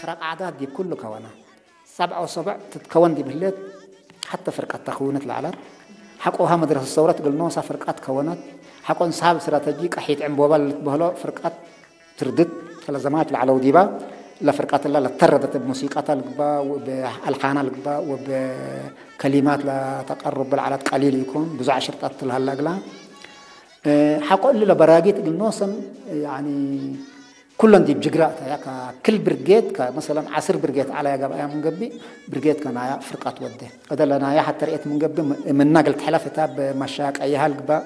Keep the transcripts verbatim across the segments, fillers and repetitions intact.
فرق أعداد دي كله كونا سبعة وسبع تتكون دي بالليل حتى فرقة تخونت العلر حقوها مدرسة الثورة تقول نوسا فرقات كونت حقون صحاب استراتيجيك أحيت عم بوبال بهلا فرقات تردد على زمات العلو ديبا لا فرقات الله لا تردت بموسيقى القبا وبالحان القبا وبكلمات لا تقرب بالعلات قليل يكون بزع شرطات لها الأقلا حقول لي لبراقي تقول نوسا يعني كلن دي بجقرأتها يا كل برجيت كمثلا عصر برجيت على يا جبا من قبي برجيت كان يا فرقات وده هذا لنا يا حتى رأيت من قبي من نقل تحلفتها بمشاك أيها الجبا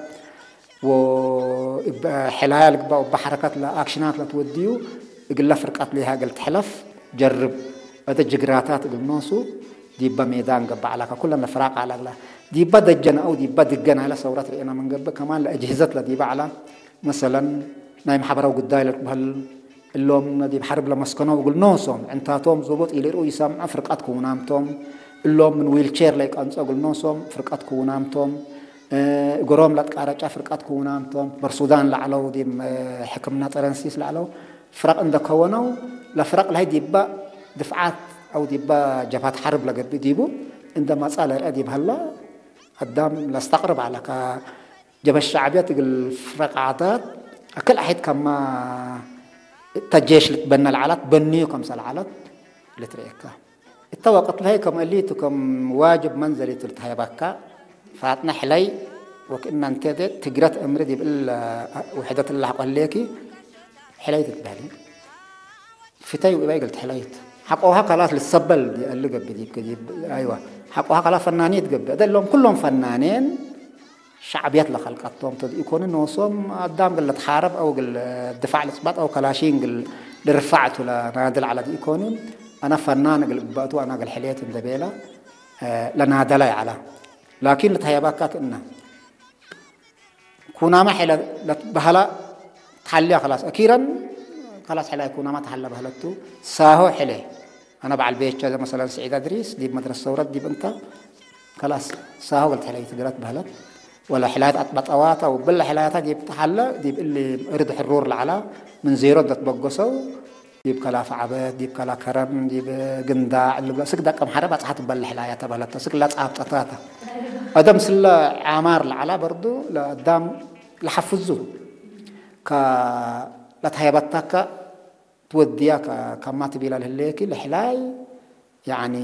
وحلاها الجبا وبحركات لا أكشنات لا توديو يقول له فرقات ليها قلت حلف جرب هذا جقراتات بالنصو دي بميدان قبا على كلنا فراق على الله دي بدأ جنا أو دي بدأ جنا على صورات رأينا من قبل كمان الأجهزة لا دي على مثلا نايم حبرة وقدايلك بهال اللهم دي بحرب لمسكنه وقول نوسهم انتاتهم زبط إلى رؤي سام فرقات كونامتهم اللهم من ويلشير ليك أنت أقول نوسهم فرقات كونامتهم أه قرام لا تقارج فرقات كونامتهم برسودان لعلو دي حكمنا ترنسيس لعلو فرق عندك كونوا لفرق لهي ديبا دفعات أو ديبا جبهات حرب لقد بديبو عندما سأل أدي بهلا قدام لا استقرب على ك جبهة الشعبية تقول فرق عادات أكل أحد كما تجيش لتبنى العلات بنيو كم سال علات لتريكا التوقت لهي كم قليتو كم واجب منزلي تلتهي بكا فاتنا حلي وكأن انت تقرأت أمري دي بقل وحدة الله قال ليكي حليت تبالي فتاي وإباي قلت حليت حقوها خلاص للسبل دي قال لي قبل دي كدي أيوة حقوها خلاص فنانين قبل هذا لهم كلهم فنانين شعبيات لخلقتهم تد يكون النوصهم قدام قل تحارب أو قل الدفاع الإثبات أو كلاشين قل لرفعت ولا نادل على دي يكونوا أنا فنان قل بقتو أنا قل حليت الدبيلة آه لنادل على لكن لتهيباكات إنه كونا ما حلا بهلا تحلي خلاص أخيرا خلاص حلا كونا ما تحلى بهلتو ساهو حلي أنا بعد البيت كذا مثلا سعيد أدريس دي مدرسة ثورة دي بنتا خلاص ساهو قلت حلي تقرأت بهلت ولا حلايات أطبطوات أو بلا حلايات دي بتحلى دي اللي أرد حرور العلا من زيرو ده تبقصوا دي بكلا فعبات دي بكلا كرم دي بجنداع اللي بلا سك ده كم حرب أتحط بلا حلايات بلا سك لا تعب تطاتا أدم سلا عمار العلا برضو لقدام لحفظوه ك لا تهيبتك توديك كما تبي له هليك الحلاي يعني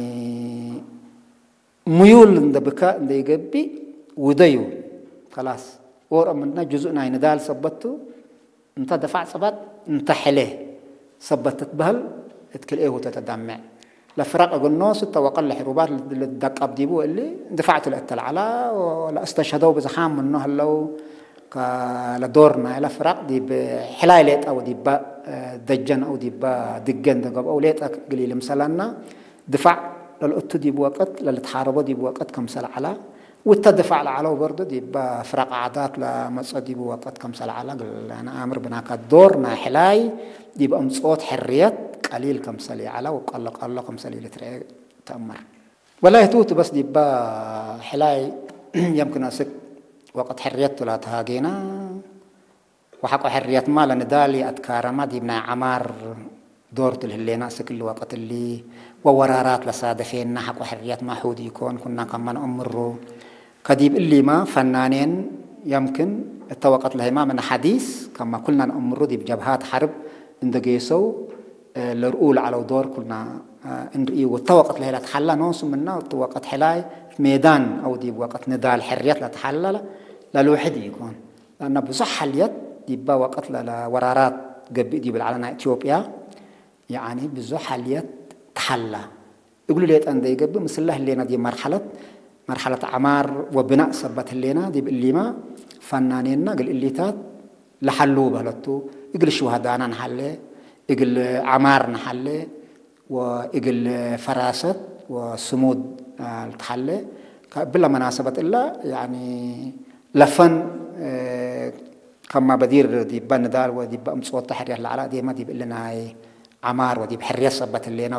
ميول عند بكاء عند يجبي وديو خلاص ورا منا جزءنا يندال صبته انت دفع صبت انت حليه صبتت بهل اتكل ايه وتتدمع لفرق قلنا ستة وقل حروبات للدق ابديبو اللي دفعت الاتل على ولا استشهدوا بزحام منه لو كالدورنا لفرق دي بحلايلات او دي با دجن او دي با دجن دقب او ليت قليل مثلنا دفع للأتو دي بوقت للتحاربوا دي بوقت كم سل على والتدفع على برضه دي بفرق عادات لمصدي بوقت كم سل على أنا أمر بناك الدور ما حلاي دي بأمصوت حريات قليل كم سلي على وقال قال كم سلي لتري تأمر ولا يتوت بس دي بحلاي يمكن أسك وقت حريات لا تهاجينا وحق حريات ما لندالي أذكار ما دي بنا عمار دورت اللي ناس كل وقت اللي وورارات لصادفين نحق وحريات ما حود يكون كنا كمان أمره كديب اللي ما فنانين يمكن التوقت له ما من حديث كما كلنا أمره دي بجبهات حرب اندقيسو لرؤول على دور كلنا انرئي والتوقت له لا تحلى نوس منا والتوقت حلاي ميدان أو دي بوقت نضال حريات لا تحلى لا لوحد يكون لأن بصح اليد دي بوقت لا ورارات قبل دي بالعلنا إثيوبيا يعني بزح اليد تحلى يقولوا لي أن يقبل مثل الله اللينا دي مرحلة مرحلة عمار وبناء سبت اللينا دي باللي ما فنانين قال الليتات لحلوا بهلتو يقول الشهداء نحله يقول عمار نحله ويقول فراسة وصمود التحله بلا مناسبة إلا يعني لفن كما بدير دي بندال ودي بأمصوت تحرير العلاء دي ما دي بقلنا عمار ودي بحرية سبت اللينا